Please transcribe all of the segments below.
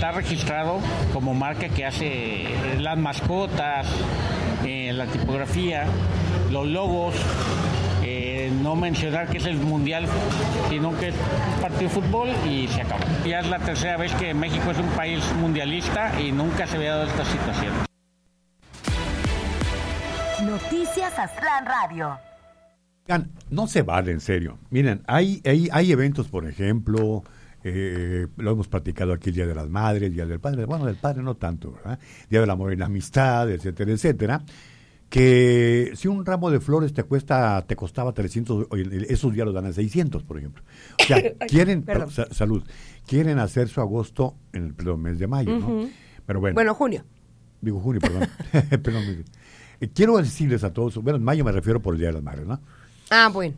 está registrado como marca que hace las mascotas, la tipografía, los logos. No mencionar que es el mundial, sino que es un partido de fútbol y se acabó. Ya es la tercera vez que México es un país mundialista y nunca se había dado esta situación. Noticias Aztlán Radio. No se vale, en serio. Miren, hay eventos, por ejemplo, lo hemos platicado aquí, el Día de las Madres, Día del Padre, bueno, del Padre no tanto, ¿verdad? Día del Amor y la Amistad, etcétera, etcétera. Que si un ramo de flores te costaba 300, esos días los dan a 600, por ejemplo. O sea, quieren, salud, quieren hacer su agosto en el mes de mayo, ¿no? Pero bueno. Junio. Digo junio, perdón. Perdón. Quiero decirles a todos, bueno, en mayo me refiero por el Día de las Madres, ¿no? Ah, bueno.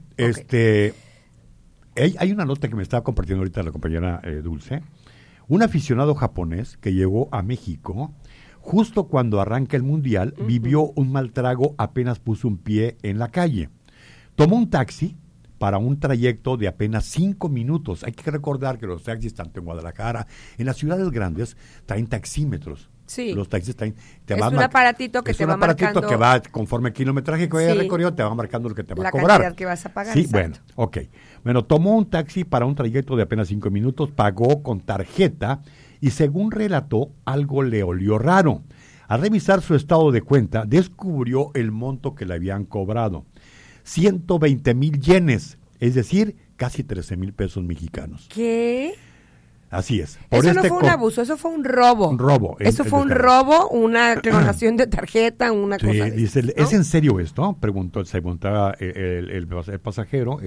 Hay una nota que me estaba compartiendo ahorita la compañera Dulce. Un aficionado japonés que llegó a México justo cuando arranca el Mundial, vivió un mal trago apenas puso un pie en la calle. Tomó un taxi para un trayecto de apenas 5 minutos. Hay que recordar que los taxis, tanto en Guadalajara, en las ciudades grandes, traen taxímetros. Sí. Los taxis traen... Es un aparatito que te va marcando... Es un aparatito que va, conforme el kilometraje que vaya recorrido, te va marcando lo que te va a cobrar. La cantidad que vas a pagar. Sí, exacto. bueno, ok. Bueno, tomó un taxi para un trayecto de apenas 5 minutos, pagó con tarjeta y según relató, algo le olió raro. Al revisar su estado de cuenta, descubrió el monto que le habían cobrado. 120,000 yenes, es decir, casi 13,000 pesos mexicanos. ¿Qué? Así es. Eso no fue un abuso, eso fue un robo. Un robo. Eso fue un robo, una clonación de tarjeta, una cosa de dice, ¿no? ¿Es en serio esto? Se preguntaba el pasajero,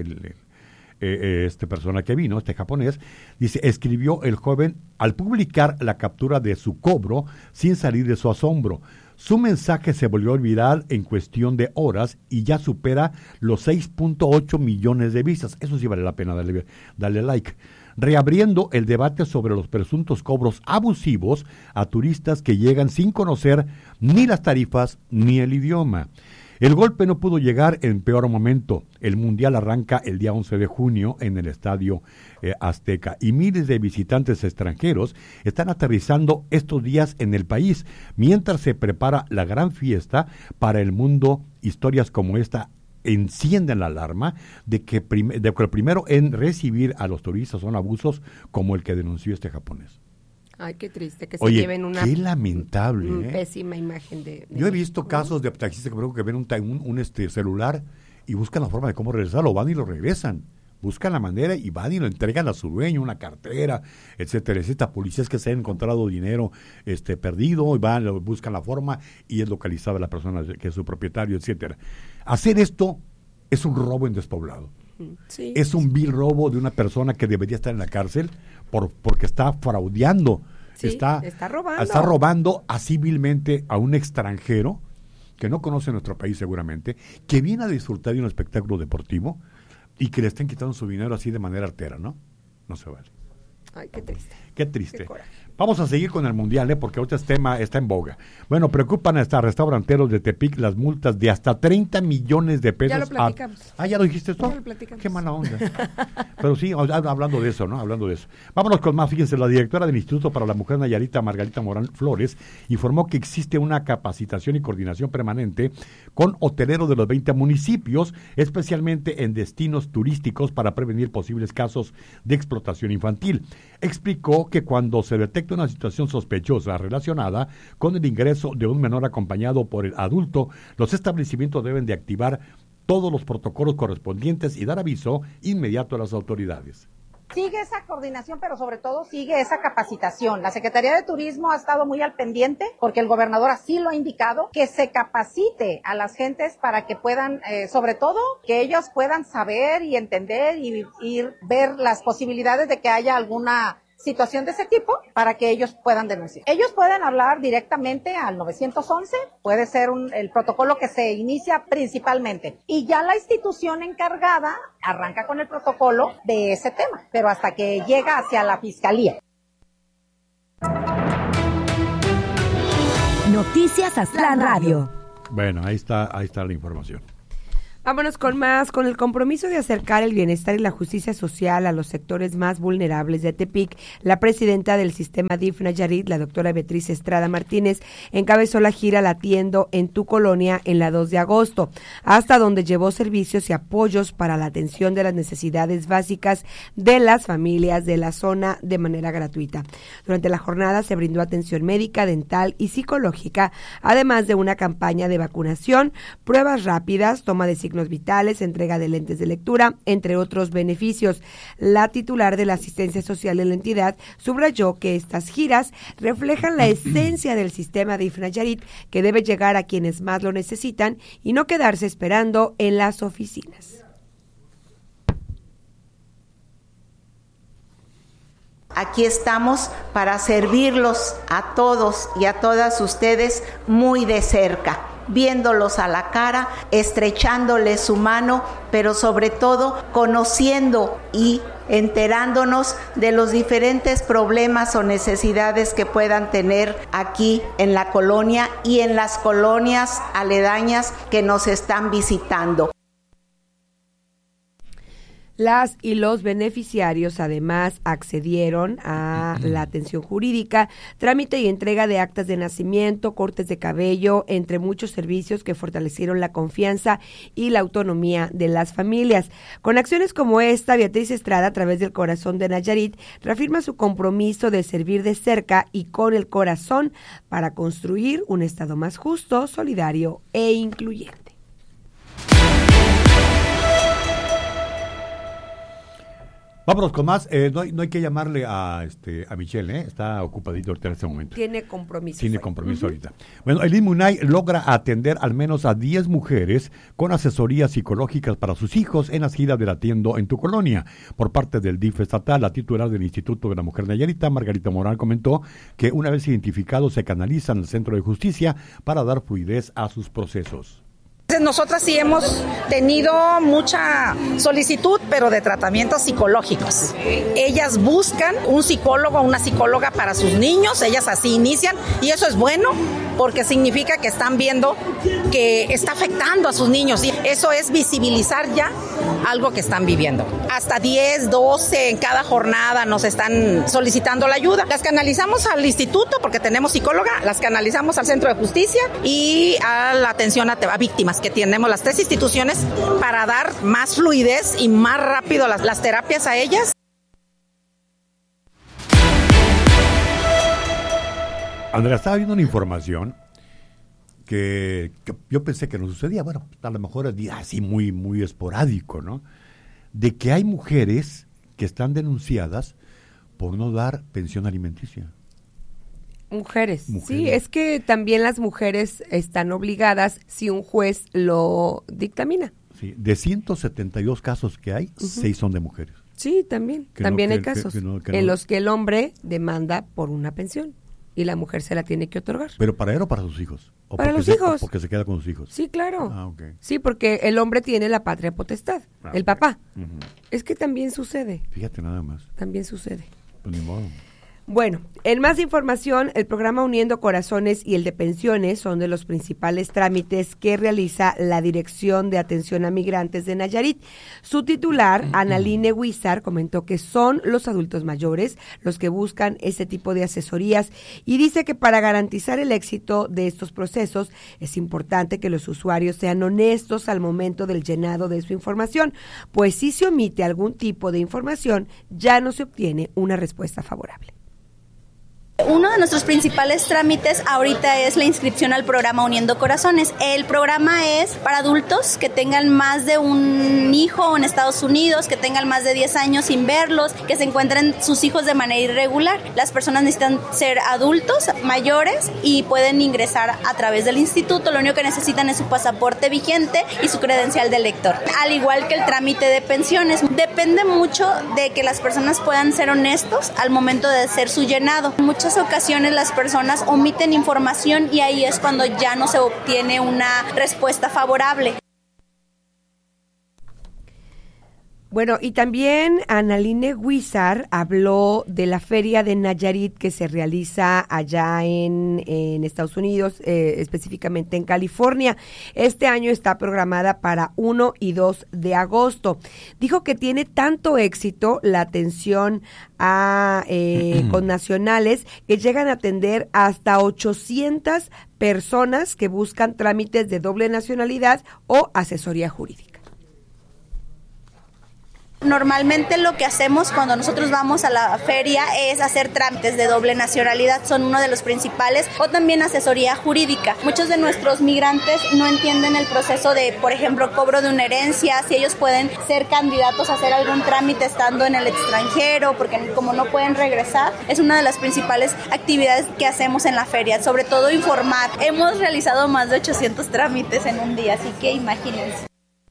esta persona que vino, este japonés, dice, escribió el joven al publicar la captura de su cobro sin salir de su asombro. Su mensaje se volvió viral en cuestión de horas y ya supera los 6.8 millones de vistas. Eso sí vale la pena darle like. Reabriendo el debate sobre los presuntos cobros abusivos a turistas que llegan sin conocer ni las tarifas ni el idioma. El golpe no pudo llegar en peor momento. El Mundial arranca el día 11 de junio en el Estadio Azteca y miles de visitantes extranjeros están aterrizando estos días en el país mientras se prepara la gran fiesta para el mundo. Historias como esta encienden la alarma de que el primero en recibir a los turistas son abusos como el que denunció este japonés. Ay, qué triste que Oye, se lleven una qué lamentable, pésima imagen de Yo he visto casos de taxistas que ven un celular y buscan la forma de cómo regresarlo, van y lo regresan, buscan la manera y van y lo entregan a su dueño, una cartera, etcétera, etcétera. Policías que se han encontrado dinero perdido y van, buscan la forma y es localizada la persona que es su propietario, etcétera. Hacer esto es un robo en despoblado. Sí. Es un vil robo de una persona que debería estar en la cárcel porque está fraudeando, sí, está robando así vilmente a un extranjero que no conoce nuestro país seguramente, que viene a disfrutar de un espectáculo deportivo y que le estén quitando su dinero así de manera artera, ¿no? No se vale. Ay, qué triste. Qué triste. Qué coraje. Vamos a seguir con el Mundial, porque ahorita este tema está en boga. Bueno, preocupan hasta restauranteros de Tepic las multas de hasta 30 millones de pesos. Ya lo platicamos. ¿Ya lo dijiste esto? Ya lo platicamos. Qué mala onda. Pero sí, hablando de eso, ¿no? Hablando de eso. Vámonos con más. Fíjense, la directora del Instituto para la Mujer Nayarita, Margarita Morán Flores, informó que existe una capacitación y coordinación permanente con hoteleros de los 20 municipios, especialmente en destinos turísticos para prevenir posibles casos de explotación infantil. Explicó que cuando se detecta una situación sospechosa relacionada con el ingreso de un menor acompañado por el adulto, los establecimientos deben de activar todos los protocolos correspondientes y dar aviso inmediato a las autoridades. Sigue esa coordinación, pero sobre todo sigue esa capacitación. La Secretaría de Turismo ha estado muy al pendiente, porque el gobernador así lo ha indicado, que se capacite a las gentes para que puedan, sobre todo, que ellos puedan saber y entender y ver las posibilidades de que haya alguna situación de ese tipo para que ellos puedan denunciar. Ellos pueden hablar directamente al 911, puede ser el protocolo que se inicia principalmente, y ya la institución encargada arranca con el protocolo de ese tema, pero hasta que llega hacia la fiscalía. Noticias Aztlán Radio. Bueno, ahí está la información. Vámonos con más. Con el compromiso de acercar el bienestar y la justicia social a los sectores más vulnerables de Tepic, la presidenta del sistema DIF Nayarit, la doctora Beatriz Estrada Martínez, encabezó la gira Latiendo en tu Colonia en la 2 de agosto, hasta donde llevó servicios y apoyos para la atención de las necesidades básicas de las familias de la zona de manera gratuita. Durante la jornada se brindó atención médica, dental y psicológica, además de una campaña de vacunación, pruebas rápidas, toma de signos vitales, entrega de lentes de lectura, entre otros beneficios. La titular de la asistencia social de la entidad subrayó que estas giras reflejan la esencia del sistema de DIF Nayarit, que debe llegar a quienes más lo necesitan y no quedarse esperando en las oficinas. Aquí estamos para servirlos a todos y a todas ustedes muy de cerca, viéndolos a la cara, estrechándoles su mano, pero sobre todo conociendo y enterándonos de los diferentes problemas o necesidades que puedan tener aquí en la colonia y en las colonias aledañas que nos están visitando. Las y los beneficiarios además accedieron a la atención jurídica, trámite y entrega de actas de nacimiento, cortes de cabello, entre muchos servicios que fortalecieron la confianza y la autonomía de las familias. Con acciones como esta, Beatriz Estrada, a través del Corazón de Nayarit, reafirma su compromiso de servir de cerca y con el corazón para construir un estado más justo, solidario e incluyente. Vámonos con más. No hay que llamarle a Michelle, está ocupadito ahorita en este momento. Tiene compromiso. Tiene compromiso ahorita. Bueno, el INMUNAI logra atender al menos a 10 mujeres con asesorías psicológicas para sus hijos en las giras de Latiendo en tu Colonia. Por parte del DIF estatal, la titular del Instituto de la Mujer Nayarita, Margarita Morán, comentó que una vez identificados se canalizan al Centro de Justicia para dar fluidez a sus procesos. Nosotras sí hemos tenido mucha solicitud, pero de tratamientos psicológicos. Ellas buscan un psicólogo o una psicóloga para sus niños, ellas así inician, y eso es bueno porque significa que están viendo que está afectando a sus niños, y eso es visibilizar ya algo que están viviendo. Hasta 10, 12 en cada jornada nos están solicitando la ayuda. Las canalizamos al instituto porque tenemos psicóloga, las canalizamos al Centro de Justicia y a la atención a víctimas, que tenemos las 3 instituciones para dar más fluidez y más rápido las terapias a ellas. Andrea, estaba viendo una información que yo pensé que no sucedía, bueno, a lo mejor es así muy, muy esporádico, ¿no? De que hay mujeres que están denunciadas por no dar pensión alimenticia. Mujeres, sí, es que también las mujeres están obligadas si un juez lo dictamina. Sí, de 172 casos que hay, 6 son de mujeres. Sí, también hay casos en los que el hombre demanda por una pensión y la mujer se la tiene que otorgar. ¿Pero para él o para sus hijos? ¿O para los hijos. ¿O porque se queda con sus hijos? Sí, claro. Ah, okay. Sí, porque el hombre tiene la patria potestad, el papá. Es que también sucede. Fíjate nada más. También sucede. Pues ni modo. Bueno, en más información, el programa Uniendo Corazones y el de pensiones son de los principales trámites que realiza la Dirección de Atención a Migrantes de Nayarit. Su titular, Analine Huizar, comentó que son los adultos mayores los que buscan ese tipo de asesorías y dice que para garantizar el éxito de estos procesos es importante que los usuarios sean honestos al momento del llenado de su información, pues si se omite algún tipo de información ya no se obtiene una respuesta favorable. Uno de nuestros principales trámites ahorita es la inscripción al programa Uniendo Corazones. El programa es para adultos que tengan más de un hijo en Estados Unidos, que tengan más de 10 años sin verlos, que se encuentren sus hijos de manera irregular. Las personas necesitan ser adultos mayores y pueden ingresar a través del instituto. Lo único que necesitan es su pasaporte vigente y su credencial de lector. Al igual que el trámite de pensiones, depende mucho de que las personas puedan ser honestos al momento de hacer su llenado. En muchas ocasiones las personas omiten información y ahí es cuando ya no se obtiene una respuesta favorable. Bueno, y también Analine Huizar habló de la feria de Nayarit que se realiza allá en Estados Unidos, específicamente en California. Este año está programada para 1 y 2 de agosto. Dijo que tiene tanto éxito la atención a connacionales que llegan a atender hasta 800 personas que buscan trámites de doble nacionalidad o asesoría jurídica. Normalmente lo que hacemos cuando nosotros vamos a la feria es hacer trámites de doble nacionalidad, son uno de los principales, o también asesoría jurídica. Muchos de nuestros migrantes no entienden el proceso de, por ejemplo, cobro de una herencia, si ellos pueden ser candidatos a hacer algún trámite estando en el extranjero, porque como no pueden regresar, es una de las principales actividades que hacemos en la feria, sobre todo informar. Hemos realizado más de 800 trámites en un día, así que imagínense.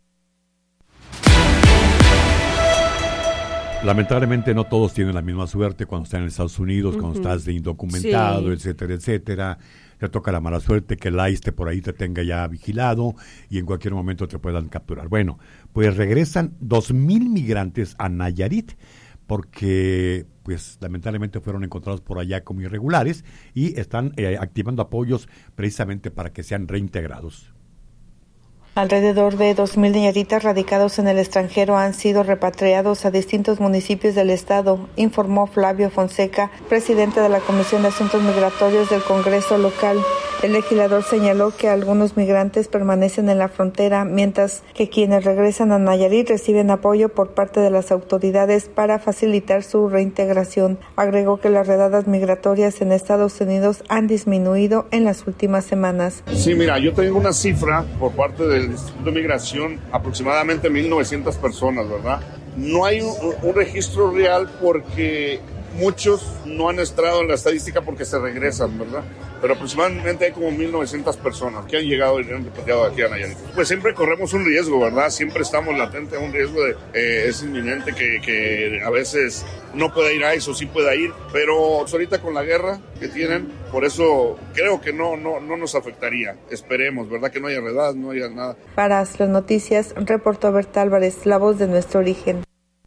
Lamentablemente no todos tienen la misma suerte cuando están en Estados Unidos, cuando estás de indocumentado, sí, etcétera, etcétera. Te toca la mala suerte que el ICE por ahí te tenga ya vigilado y en cualquier momento te puedan capturar. Bueno, pues regresan 2,000 migrantes a Nayarit porque pues lamentablemente fueron encontrados por allá como irregulares y están activando apoyos precisamente para que sean reintegrados. Alrededor de 2,000 nayaritas radicados en el extranjero han sido repatriados a distintos municipios del estado, informó Flavio Fonseca, presidente de la Comisión de Asuntos Migratorios del Congreso local. El legislador señaló que algunos migrantes permanecen en la frontera, mientras que quienes regresan a Nayarit reciben apoyo por parte de las autoridades para facilitar su reintegración. Agregó que las redadas migratorias en Estados Unidos han disminuido en las últimas semanas. Sí, mira, yo tengo una cifra por parte del Instituto de Migración, aproximadamente 1,900 personas, ¿verdad? No hay un registro real porque muchos no han entrado en la estadística porque se regresan, ¿verdad? Pero aproximadamente hay como 1,900 personas que han llegado y han repatriado aquí a Nayarit. Pues siempre corremos un riesgo, ¿verdad? Siempre estamos latentes a un riesgo es inminente que a veces no pueda ir a eso, sí pueda ir, pero ahorita con la guerra que tienen, por eso creo que no nos afectaría. Esperemos, ¿verdad? Que no haya redadas, no haya nada. Para las noticias, reportó Berta Álvarez, la voz de nuestro origen.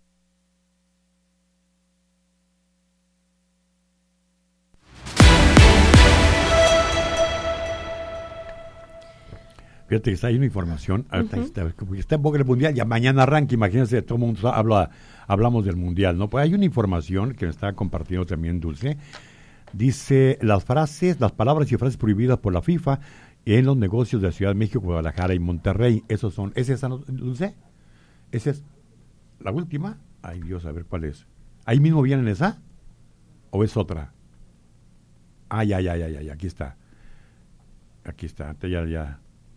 Fíjate que hay una información, está en boca del Mundial, ya mañana arranca, imagínense, todo el mundo hablamos del Mundial, ¿no? Pues hay una información que me está compartiendo también Dulce, dice las palabras y frases prohibidas por la FIFA en los negocios de la Ciudad de México, Guadalajara y Monterrey, ¿es esa, Dulce? ¿Esa es la última? Ay Dios, a ver cuál es. ¿Ahí mismo viene esa? ¿O es otra? Ya, aquí está, ya.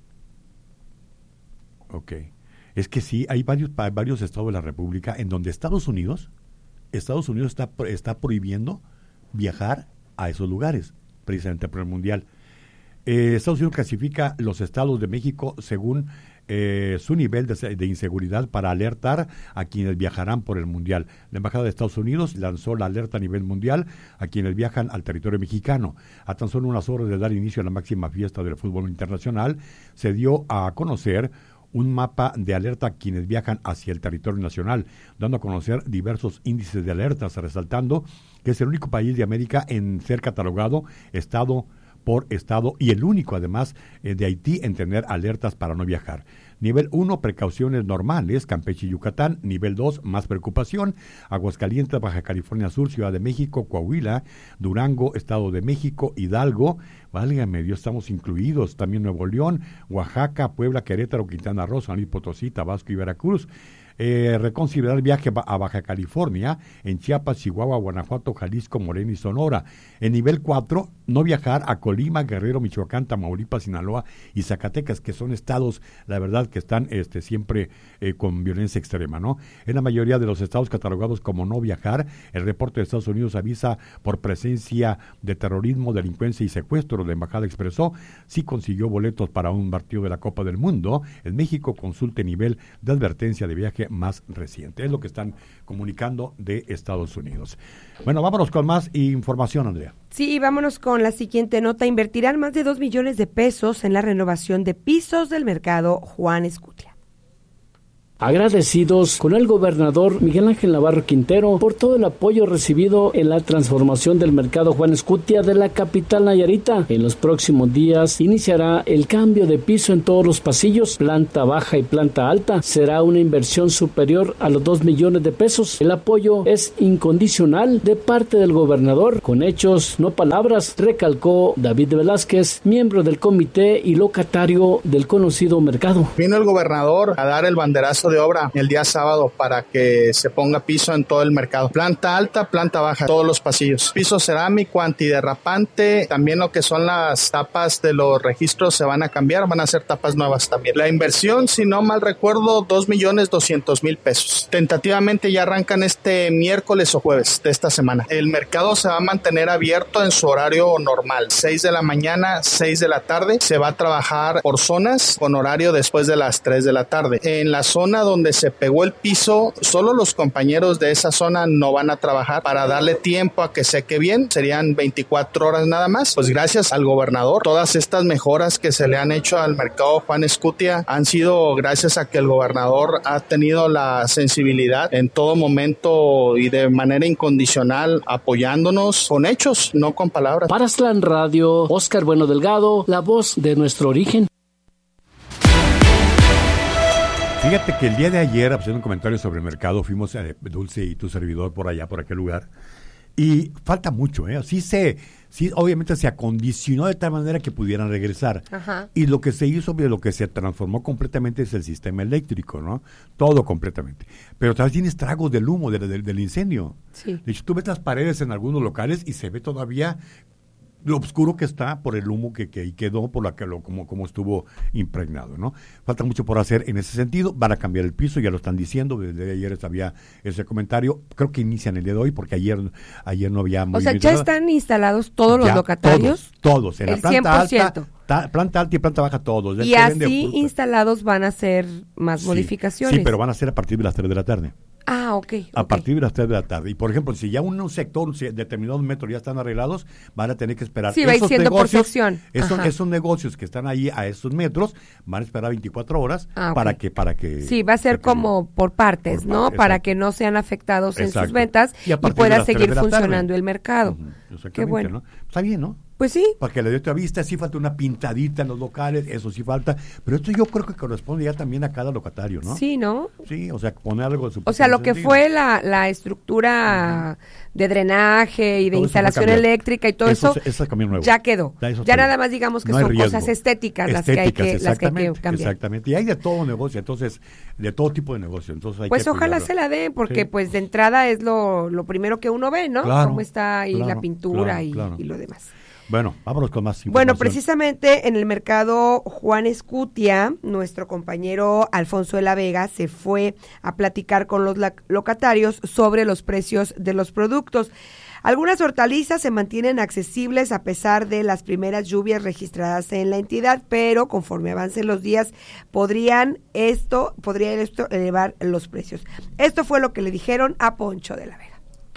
Ok. Es que sí, hay varios estados de la República en donde Estados Unidos está prohibiendo viajar a esos lugares, precisamente por el Mundial. Estados Unidos clasifica los estados de México según su nivel de inseguridad para alertar a quienes viajarán por el Mundial. La Embajada de Estados Unidos lanzó la alerta a nivel mundial a quienes viajan al territorio mexicano. A tan solo unas horas de dar inicio a la máxima fiesta del fútbol internacional, se dio a conocer un mapa de alerta a quienes viajan hacia el territorio nacional, dando a conocer diversos índices de alertas, resaltando que es el único país de América en ser catalogado estado por estado y el único, además, de Haití en tener alertas para no viajar. Nivel 1, precauciones normales, Campeche y Yucatán. Nivel 2, más preocupación, Aguascalientes, Baja California Sur, Ciudad de México, Coahuila, Durango, Estado de México, Hidalgo, válgame Dios, estamos incluidos, también Nuevo León, Oaxaca, Puebla, Querétaro, Quintana Roo, San Luis Potosí, Tabasco y Veracruz. Reconsiderar viaje a Baja California, en Chiapas, Chihuahua, Guanajuato, Jalisco, Morelia y Sonora. En nivel 4, no viajar a Colima, Guerrero, Michoacán, Tamaulipas, Sinaloa y Zacatecas, que son estados, la verdad, que están siempre con violencia extrema, ¿no? En la mayoría de los estados catalogados como no viajar, el reporte de Estados Unidos avisa por presencia de terrorismo, delincuencia y secuestro. La embajada expresó si consiguió boletos para un partido de la Copa del Mundo. En México consulte nivel de advertencia de viaje más reciente. Es lo que están comunicando de Estados Unidos. Bueno, vámonos con más información, Andrea. Sí, vámonos con la siguiente nota. Invertirán más de 2 millones de pesos en la renovación de pisos del mercado Juan Escutia. Agradecidos con el gobernador Miguel Ángel Navarro Quintero por todo el apoyo recibido en la transformación del mercado Juan Escutia de la capital nayarita. En los próximos días iniciará el cambio de piso en todos los pasillos, planta baja y planta alta. Será una inversión superior a los 2 millones de pesos. El apoyo es incondicional de parte del gobernador, con hechos, no palabras, recalcó David Velázquez, miembro del comité y locatario del conocido mercado. Vino el gobernador a dar el banderazo de obra el día sábado para que se ponga piso en todo el mercado. Planta alta, planta baja, todos los pasillos. Piso cerámico, antiderrapante, también lo que son las tapas de los registros se van a cambiar, van a ser tapas nuevas también. La inversión, si no mal recuerdo, 2,200,000 pesos. Tentativamente ya arrancan este miércoles o jueves de esta semana. El mercado se va a mantener abierto en su horario normal, 6 de la mañana, 6 de la tarde. Se va a trabajar por zonas con horario después de las 3 de la tarde. En la zona donde se pegó el piso, solo los compañeros de esa zona no van a trabajar para darle tiempo a que seque bien, serían 24 horas nada más. Pues gracias al gobernador, todas estas mejoras que se le han hecho al mercado Juan Escutia han sido gracias a que el gobernador ha tenido la sensibilidad en todo momento y de manera incondicional apoyándonos con hechos, no con palabras. Para Aztlán Radio, Óscar Bueno Delgado, la voz de nuestro origen. Fíjate que el día de ayer, haciendo un comentario sobre el mercado, fuimos a Dulce y tu servidor por allá, por aquel lugar, y falta mucho, ¿eh? Sí, obviamente se acondicionó de tal manera que pudieran regresar. Ajá. Y lo que se hizo, lo que se transformó completamente es el sistema eléctrico, ¿no? Todo completamente. Pero también tiene estragos del humo, del incendio. Sí. De hecho, tú ves las paredes en algunos locales y se ve todavía lo oscuro que está por el humo que quedó, por como estuvo impregnado, ¿no? Falta mucho por hacer en ese sentido. Van a cambiar el piso, ya lo están diciendo. Desde ayer había ese comentario. Creo que inician el día de hoy porque ayer no había movimiento. O sea, ¿ya están instalados todos los locatarios? Todos. En el la planta 100%. Planta alta y planta baja todos. Y así instalados van a hacer más modificaciones. Sí, pero van a ser a partir de las 3 de la tarde. Ah, ok. A partir de las 3 de la tarde. Y por ejemplo, si ya un sector, determinados metros ya están arreglados, van a tener que esperar. Sí, va siendo por sección. Esos negocios que están ahí a esos metros van a esperar 24 horas para que. Sí, va a ser como por partes, ¿no? Para que no sean afectados en sus ventas y pueda seguir funcionando el mercado. Qué bueno. ¿No? Está bien, ¿no? Pues sí. Para que le dé otra vista, sí falta una pintadita en los locales, eso sí falta, pero esto yo creo que corresponde ya también a cada locatario, ¿no? Sí, ¿no? Sí, o sea, poner algo de su. O sea, lo que fue la estructura de drenaje y de instalación eléctrica y todo eso ya quedó. Ya nada más digamos que son cosas estéticas las que hay que cambiar. Exactamente, y hay de todo negocio, entonces, de todo tipo de negocio, entonces hay pues ojalá se la den, porque pues de entrada es lo primero que uno ve, ¿no? Claro, cómo está ahí la pintura y lo demás. Bueno, vámonos con más información. Bueno, precisamente en el mercado Juan Escutia, nuestro compañero Alfonso de la Vega se fue a platicar con los locatarios sobre los precios de los productos. Algunas hortalizas se mantienen accesibles a pesar de las primeras lluvias registradas en la entidad, pero conforme avancen los días podría esto elevar los precios. Esto fue lo que le dijeron a Poncho de la Vega.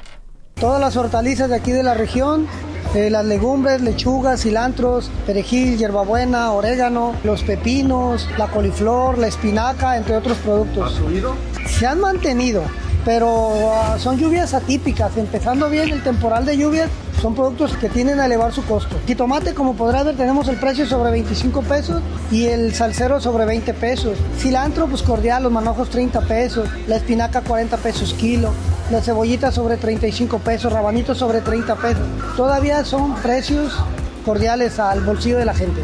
Todas las hortalizas de aquí de la región, las legumbres, lechugas, cilantros, perejil, hierbabuena, orégano, los pepinos, la coliflor, la espinaca, entre otros productos. ¿Ha subido? Se han mantenido, pero son lluvias atípicas. Empezando bien el temporal de lluvias, son productos que tienden a elevar su costo. Jitomate, como podrás ver, tenemos el precio sobre 25 pesos y el salsero sobre 20 pesos. Cilantro, pues cordial, los manojos 30 pesos, la espinaca 40 pesos kilo, la cebollita sobre 35 pesos, rabanitos sobre 30 pesos. Todavía son precios cordiales al bolsillo de la gente.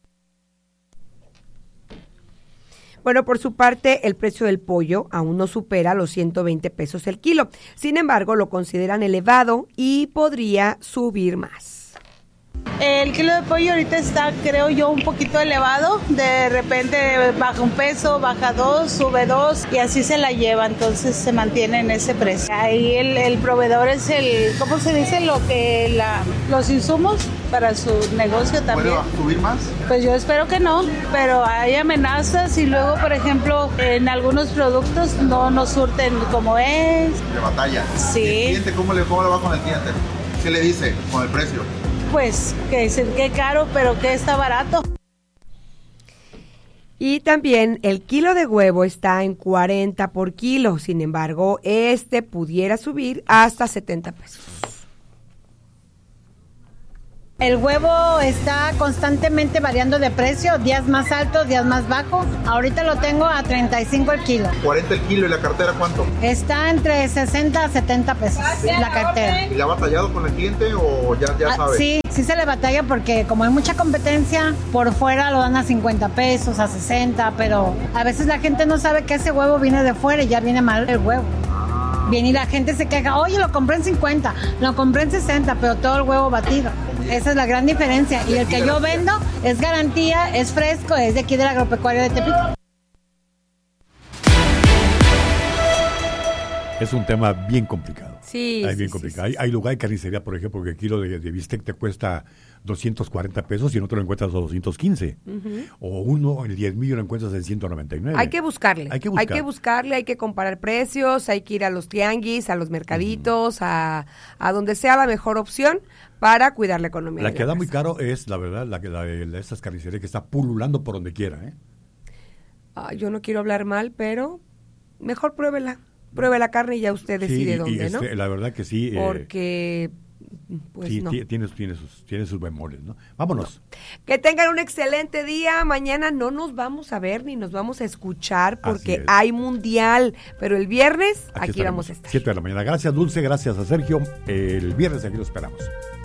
Bueno, por su parte, el precio del pollo aún no supera los 120 pesos el kilo. Sin embargo, lo consideran elevado y podría subir más. El kilo de pollo ahorita está, creo yo, un poquito elevado. De repente baja un peso, baja 2, sube 2 y así se la lleva. Entonces se mantiene en ese precio. Ahí el proveedor es ¿cómo se dice? Los insumos para su negocio también. ¿Puede subir más? Pues yo espero que no, pero hay amenazas y luego, por ejemplo, en algunos productos no nos surten como es. De batalla. Sí. ¿El cliente cómo le va con el cliente? ¿Qué le dice con el precio? Pues que caro, pero que está barato. Y también el kilo de huevo está en 40 por kilo, sin embargo, pudiera subir hasta 70 pesos. El huevo está constantemente variando de precio, días más altos, días más bajos. Ahorita lo tengo a 35 el kilo. 40 el kilo, ¿y la cartera cuánto? Está entre 60 a 70 pesos la cartera. ¿Y le ha batallado con el cliente o ya sabe? Sí se le batalla porque como hay mucha competencia, por fuera lo dan a 50 pesos, a 60, pero a veces la gente no sabe que ese huevo viene de fuera y ya viene mal el huevo. Viene y la gente se queja, oye, lo compré en 50, lo compré en 60, pero todo el huevo batido. Esa es la gran diferencia. Y el que yo vendo es garantía, es fresco, es de aquí del agropecuario de Tepic. Es un tema bien complicado. Sí, bien complicado. Hay lugar de carnicería, por ejemplo, que el kilo de bistec te cuesta 240 pesos y en otro lo encuentras a 215. O uno en el 10,000 lo encuentras en 199. Hay que buscarle, hay que comparar precios, hay que ir a los tianguis, a los mercaditos, a donde sea la mejor opción para cuidar la economía. La que da muy caro es, la verdad, la de estas carnicerías que está pululando por donde quiera. Yo no quiero hablar mal, pero mejor pruébela. Pruebe la carne y ya usted decide dónde, ¿no? La verdad que sí. Porque, pues no. Tiene sus bemoles, ¿no? Vámonos. No. Que tengan un excelente día. Mañana no nos vamos a ver ni nos vamos a escuchar porque hay mundial. Pero el viernes aquí vamos a estar. 7 de la mañana. Gracias, Dulce. Gracias a Sergio. El viernes aquí lo esperamos.